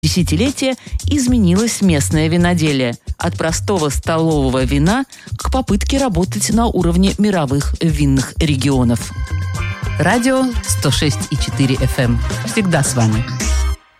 десятилетия изменилось местное виноделие от простого столового вина к попытке работать на уровне мировых винных регионов. Радио 106,4 FM. Всегда с вами.